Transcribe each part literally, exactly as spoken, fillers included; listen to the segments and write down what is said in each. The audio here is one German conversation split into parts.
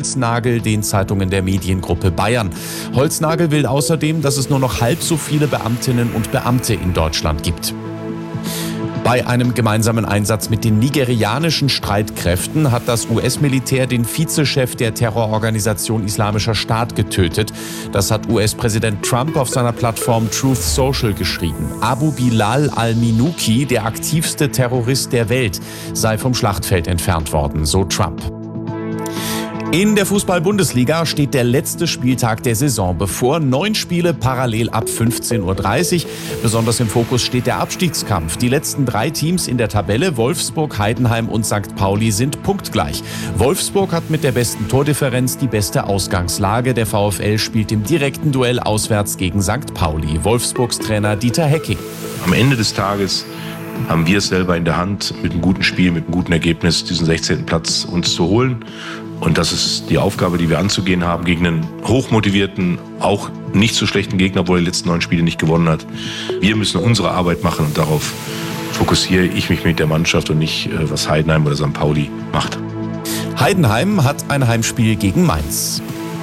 Holznagel den Zeitungen der Mediengruppe Bayern. Holznagel will außerdem, dass es nur noch halb so viele Beamtinnen und Beamte in Deutschland gibt. Bei einem gemeinsamen Einsatz mit den nigerianischen Streitkräften hat das U S-Militär den Vizechef der Terrororganisation Islamischer Staat getötet. Das hat U S-Präsident Trump auf seiner Plattform Truth Social geschrieben. Abu Bilal al-Minuki, der aktivste Terrorist der Welt, sei vom Schlachtfeld entfernt worden, so Trump. In der Fußball-Bundesliga steht der letzte Spieltag der Saison bevor. Neun Spiele parallel ab fünfzehn Uhr dreißig. Besonders im Fokus steht der Abstiegskampf. Die letzten drei Teams in der Tabelle, Wolfsburg, Heidenheim und Sankt Pauli, sind punktgleich. Wolfsburg hat mit der besten Tordifferenz die beste Ausgangslage. Der VfL spielt im direkten Duell auswärts gegen Sankt Pauli. Wolfsburgs Trainer Dieter Hecking. Am Ende des Tages haben wir es selber in der Hand, mit einem guten Spiel, mit einem guten Ergebnis diesen sechzehnten Platz uns zu holen. Und das ist die Aufgabe, die wir anzugehen haben gegen einen hochmotivierten, auch nicht so schlechten Gegner, obwohl er die letzten neun Spiele nicht gewonnen hat. Wir müssen unsere Arbeit machen und darauf fokussiere ich mich mit der Mannschaft und nicht, was Heidenheim oder Sankt Pauli macht. Heidenheim hat ein Heimspiel gegen Mainz.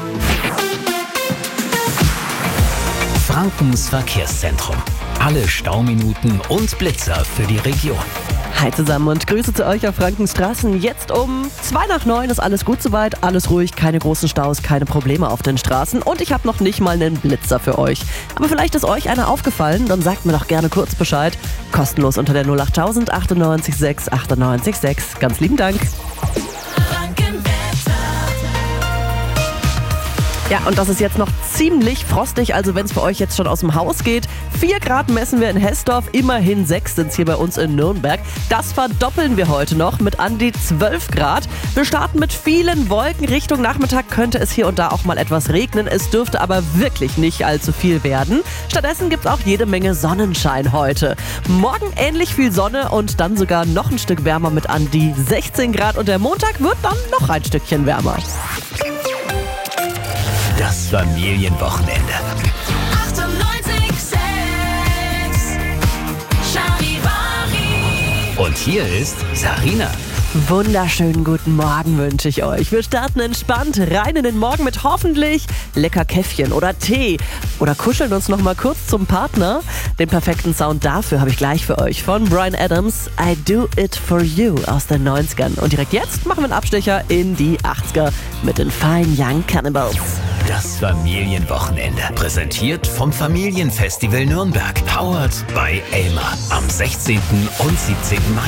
Frankens Verkehrszentrum. Alle Stauminuten und Blitzer für die Region. Hi zusammen und Grüße zu euch auf Frankens Straßen. Jetzt um zwei nach neun ist alles gut soweit, alles ruhig, keine großen Staus, keine Probleme auf den Straßen und ich habe noch nicht mal einen Blitzer für euch. Aber vielleicht ist euch einer aufgefallen, dann sagt mir doch gerne kurz Bescheid. Kostenlos unter der null acht null null null achtundneunzig sechs achtundneunzig sechs. Ganz lieben Dank. Ja, und das ist jetzt noch ziemlich frostig, also wenn es für euch jetzt schon aus dem Haus geht. vier Grad messen wir in Hessdorf, immerhin sechs sind es hier bei uns in Nürnberg. Das verdoppeln wir heute noch mit an die zwölf Grad. Wir starten mit vielen Wolken. Richtung Nachmittag könnte es hier und da auch mal etwas regnen. Es dürfte aber wirklich nicht allzu viel werden. Stattdessen gibt es auch jede Menge Sonnenschein heute. Morgen ähnlich viel Sonne und dann sogar noch ein Stück wärmer mit an die sechzehn Grad. Und der Montag wird dann noch ein Stückchen wärmer. Das Familienwochenende. achtundneunzig sechs Charivari. Und hier ist Sarina. Wunderschönen guten Morgen wünsche ich euch. Wir starten entspannt rein in den Morgen mit hoffentlich lecker Käffchen oder Tee. Oder kuscheln uns noch mal kurz zum Partner. Den perfekten Sound dafür habe ich gleich für euch von Bryan Adams. I Do It For You aus den neunzigern. Und direkt jetzt machen wir einen Abstecher in die achtziger mit den Fine Young Cannibals. Das Familienwochenende. Präsentiert vom Familienfestival Nürnberg. Powered by Elmar. Am sechzehnten und siebzehnten Mai.